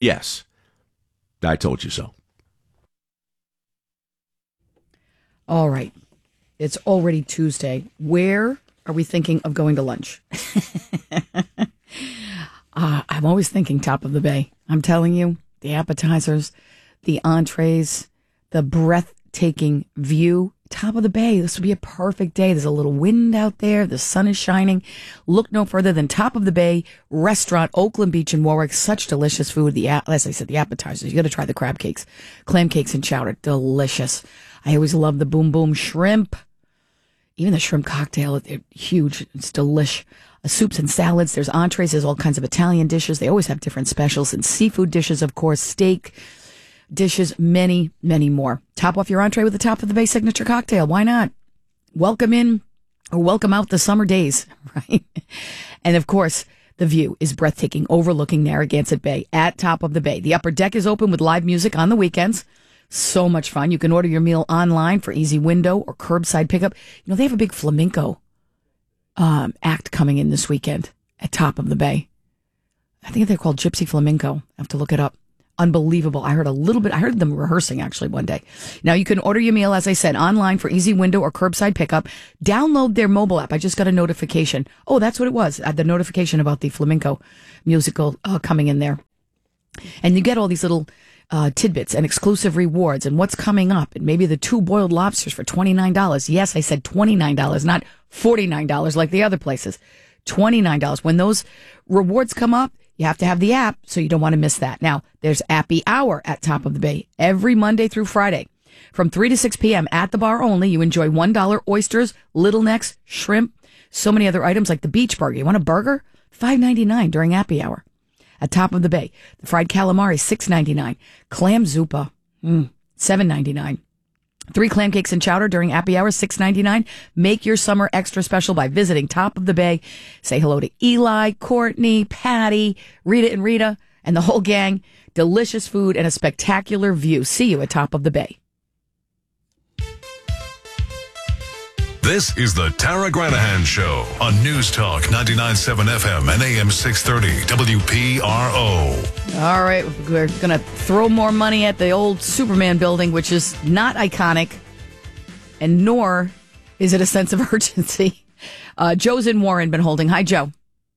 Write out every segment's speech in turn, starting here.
Yes, I told you so. All right. It's already Tuesday. Where are we thinking of going to lunch? I'm always thinking Top of the Bay. I'm telling you, the appetizers, the entrees, the breathtaking view. Top of the Bay. This would be a perfect day. There's a little wind out there. The sun is shining. Look no further than Top of the Bay Restaurant, Oakland Beach in Warwick. Such delicious food. As I said, the appetizers. You got to try the crab cakes, clam cakes and chowder. Delicious. I always love the boom boom shrimp. Even the shrimp cocktail, they're huge. It's delish. Soups and salads. There's entrees. There's all kinds of Italian dishes. They always have different specials and seafood dishes, of course, steak dishes, many, many more. Top off your entree with the Top of the Bay signature cocktail. Why not? Welcome in or welcome out the summer days, right? And of course, the view is breathtaking, overlooking Narragansett Bay at Top of the Bay. The upper deck is open with live music on the weekends. So much fun. You can order your meal online for easy window or curbside pickup. You know, they have a big flamenco act coming in this weekend at Top of the Bay. I think they're called Gypsy Flamenco. I have to look it up. Unbelievable. I heard them rehearsing actually one day. Now you can order your meal, as I said, online for easy window or curbside pickup. Download their mobile app. I just got a notification. Oh, that's what it was. The notification about the flamenco musical coming in there. And you get all these little tidbits and exclusive rewards and what's coming up. And maybe the 2 boiled lobsters for $29. Yes, I said $29, not $49 like the other places. $29. When those rewards come up, you have to have the app, so you don't want to miss that. Now, there's Appy Hour at Top of the Bay every Monday through Friday. From 3 to 6 p.m. at the bar only, you enjoy $1 oysters, little necks, shrimp, so many other items like the beach burger. You want a burger? $5.99 during Appy Hour. At Top of the Bay, the fried calamari, $6.99. Clam zuppa, $7.99. 3 clam cakes and chowder during Appy Hour, $6.99. Make your summer extra special by visiting Top of the Bay. Say hello to Eli, Courtney, Patty, Rita and Rita, and the whole gang. Delicious food and a spectacular view. See you at Top of the Bay. This is the Tara Granahan Show on News Talk 99.7 FM and AM 630 WPRO. All right, we're going to throw more money at the old Superman building, which is not iconic, and nor is it a sense of urgency. Joe's in Warren, been holding. Hi, Joe.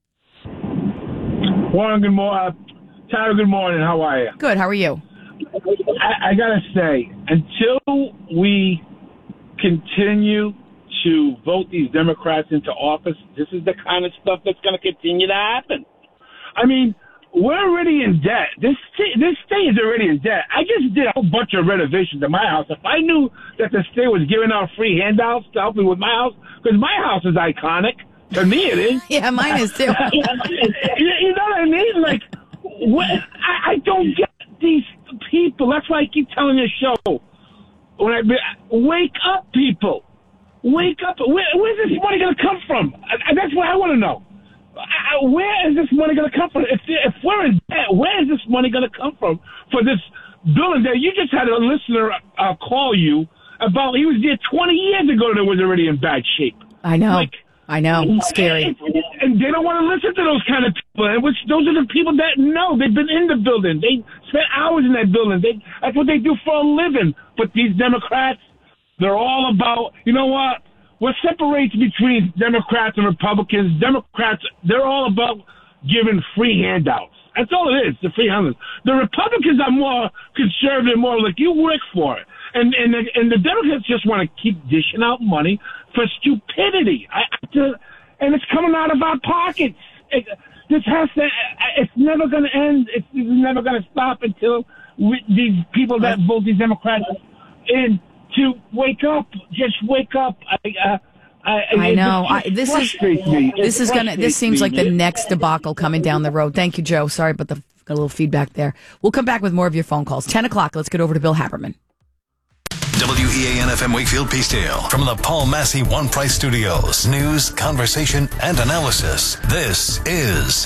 Warren, good morning. Tara, good morning. How are you? Good. How are you? I got to say, until we continue to vote these Democrats into office, this is the kind of stuff that's going to continue to happen. I mean, we're already in debt. This state is already in debt. I just did a whole bunch of renovations at my house. If I knew that the state was giving out free handouts to help me with my house, because my house is iconic. To me, it is. Yeah, mine is too. You know what I mean? Like, I don't get these people. That's why I keep telling this show. Wake up, people. Wake up. Where's this money going to come from? That's what I want to know. Where is this money going to come from? If we're in debt, where is this money going to come from for this building that you just had a listener call you about? He was there 20 years ago that was already in bad shape. I know. I know. It's scary. And they don't want to listen to those kind of people. Those are the people that know. They've been in the building. They spent hours in that building. That's what they do for a living. But these Democrats, they're all about, you know what? What separates between Democrats and Republicans? Democrats, they're all about giving free handouts. That's all it is, the free handouts. The Republicans are more conservative, more like you work for it. And the Democrats just want to keep dishing out money for stupidity. And it's coming out of our pockets. It's never going to end. It's never going to stop until these people that vote these Democrats in to wake up. Just wake up. I know. This seems like the next debacle coming down the road. Thank you, Joe. Sorry, but got a little feedback there. We'll come back with more of your phone calls. 10 o'clock. Let's get over to Bill Haberman. WEAN-FM Wakefield Peacedale from the Paul Massey One Price Studios. News, conversation, and analysis. This is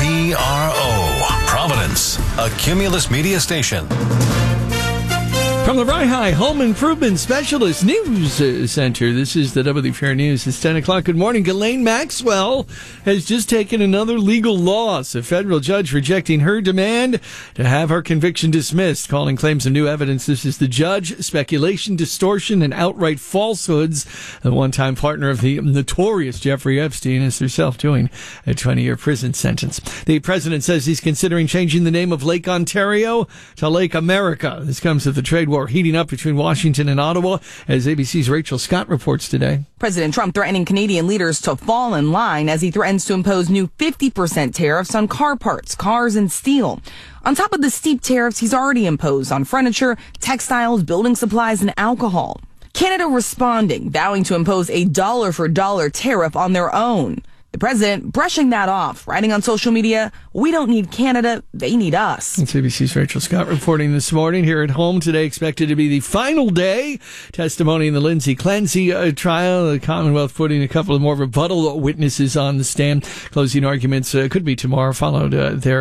WPRO, Providence, a Cumulus media station. From the Rye Home Improvement Specialist News Center, this is the WPR News. It's 10 o'clock. Good morning. Ghislaine Maxwell has just taken another legal loss. A federal judge rejecting her demand to have her conviction dismissed, calling claims of new evidence. This is the judge. Speculation, distortion, and outright falsehoods. The one-time partner of the notorious Jeffrey Epstein is herself doing a 20-year prison sentence. The president says he's considering changing the name of Lake Ontario to Lake America. This comes with the trade war heating up between Washington and Ottawa, as ABC's Rachel Scott reports today. President Trump threatening Canadian leaders to fall in line as he threatens to impose new 50% tariffs on car parts, cars, and steel. On top of the steep tariffs he's already imposed on furniture, textiles, building supplies, and alcohol. Canada responding, vowing to impose a dollar-for-dollar tariff on their own. The president brushing that off, writing on social media, "We don't need Canada, they need us." It's ABC's Rachel Scott reporting this morning. Here at home today, expected to be the final day. Testimony in the Lindsay Clancy trial. The Commonwealth putting a couple of more rebuttal witnesses on the stand. Closing arguments could be tomorrow, followed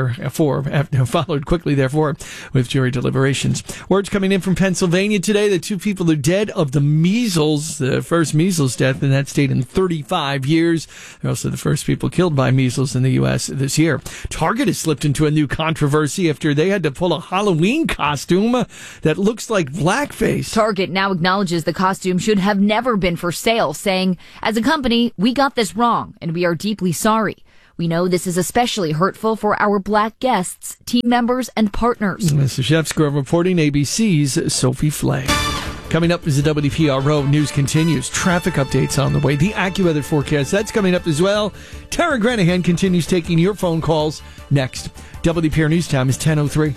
quickly, therefore, with jury deliberations. Words coming in from Pennsylvania today that 2 people are dead of the measles, the first measles death in that state in 35 years. They're also the first people killed by measles in the U.S. this year. Target has slipped into a new controversy after they had to pull a Halloween costume that looks like blackface. Target now acknowledges the costume should have never been for sale, saying, "As a company, we got this wrong, and we are deeply sorry. We know this is especially hurtful for our black guests, team members, and partners." Mr. Sheffsgrove reporting, ABC's Sophie Flay. Coming up as the WPRO news continues. Traffic updates on the way. The AccuWeather forecast, that's coming up as well. Tara Granahan continues taking your phone calls next. WPR News Time is 10:03.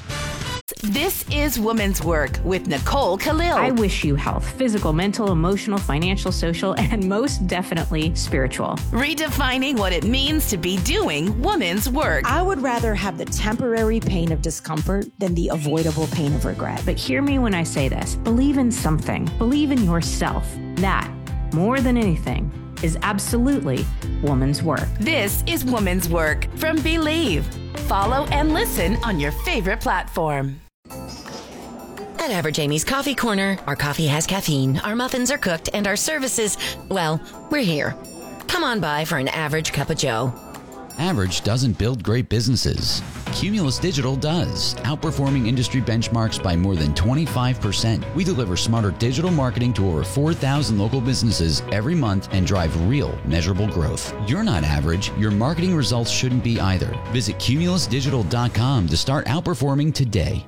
This is Woman's Work with Nicole Khalil. I wish you health, physical, mental, emotional, financial, social, and most definitely spiritual. Redefining what it means to be doing woman's work. I would rather have the temporary pain of discomfort than the avoidable pain of regret. But hear me when I say this. Believe in something. Believe in yourself. That, more than anything, is absolutely woman's work. This is Woman's Work from Believe. Follow and listen on your favorite platform. At Average Amy's Coffee Corner, our coffee has caffeine, our muffins are cooked, and our services, well, we're here. Come on by for an average cup of joe. Average doesn't build great businesses. Cumulus Digital does, outperforming industry benchmarks by more than 25%. We deliver smarter digital marketing to over 4,000 local businesses every month and drive real, measurable growth. You're not average. Your marketing results shouldn't be either. Visit cumulusdigital.com to start outperforming today.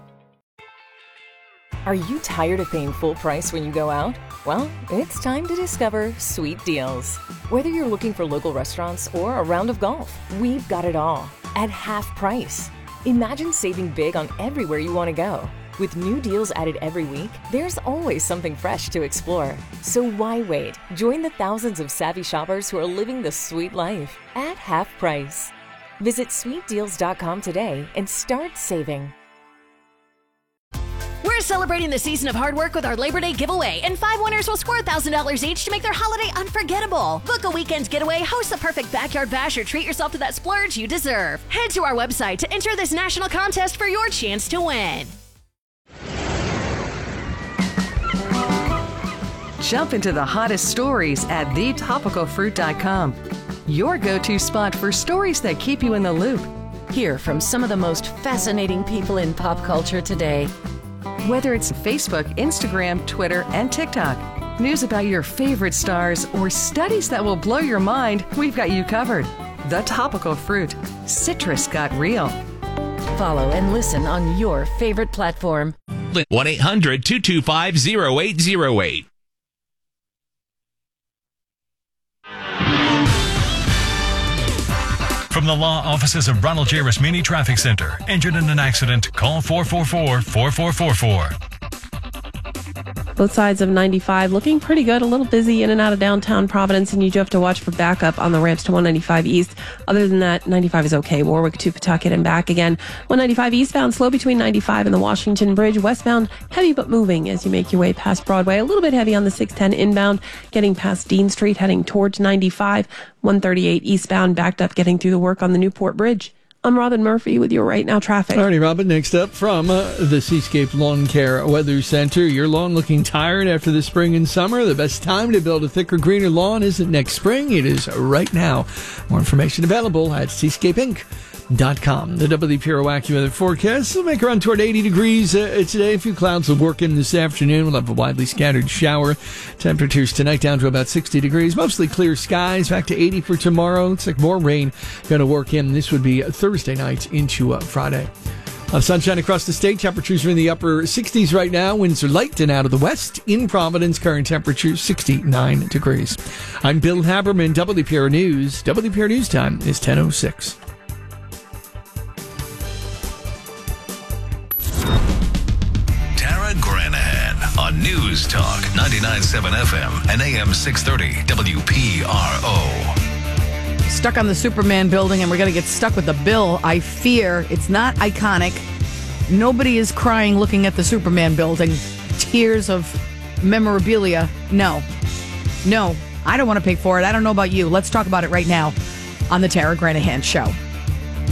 Are you tired of paying full price when you go out? Well, it's time to discover Sweet Deals. Whether you're looking for local restaurants or a round of golf, we've got it all at half price. Imagine saving big on everywhere you want to go. With new deals added every week, there's always something fresh to explore. So why wait? Join the thousands of savvy shoppers who are living the sweet life at half price. Visit sweetdeals.com today and start saving. We're celebrating the season of hard work with our Labor Day giveaway, and 5 winners will score $1,000 each to make their holiday unforgettable. Book a weekend getaway, host the perfect backyard bash, or treat yourself to that splurge you deserve. Head to our website to enter this national contest for your chance to win. Jump into the hottest stories at thetopicalfruit.com. Your go-to spot for stories that keep you in the loop. Hear from some of the most fascinating people in pop culture today. Whether it's Facebook, Instagram, Twitter, and TikTok, news about your favorite stars, or studies that will blow your mind, we've got you covered. The Topical Fruit. Citrus got real. Follow and listen on your favorite platform. 1-800-225-0808. From the law offices of Ronald J. Rasmini Traffic Center. Injured in an accident? Call 444-4444. Both sides of 95 looking pretty good, a little busy in and out of downtown Providence, and you do have to watch for backup on the ramps to 195 East. Other than that, 95 is okay. Warwick to Pawtucket and back again. 195 eastbound, slow between 95 and the Washington Bridge. Westbound, heavy but moving as you make your way past Broadway. A little bit heavy on the 610 inbound, getting past Dean Street, heading towards 95. 138 eastbound, backed up getting through the work on the Newport Bridge. I'm Robin Murphy with your Right Now traffic. All righty, Robin, next up from the Seascape Lawn Care Weather Center. Your lawn looking tired after the spring and summer? The best time to build a thicker, greener lawn isn't next spring. It is right now. More information available at seascapeinc.com. The WPRO AccuWeather forecast will make around toward 80 degrees today. A few clouds will work in this afternoon. We'll have a widely scattered shower. Temperatures tonight down to about 60 degrees. Mostly clear skies. Back to 80 for tomorrow. Looks like more rain going to work in. This would be Thursday night into Friday. Sunshine across the state. Temperatures are in the upper 60s right now. Winds are light and out of the west. In Providence, current temperature 69 degrees. I'm Bill Haberman, WPRO News. WPRO News time is 10:06. Tara Granahan on News Talk 99.7 FM and AM 630 WPRO. Stuck on the Superman building, and we're going to get stuck with the bill. I fear it's not iconic. Nobody is crying looking at the Superman building. Tears of memorabilia. No, I don't want to pay for it. I don't know about you. Let's talk about it right now on the Tara Granahan Show.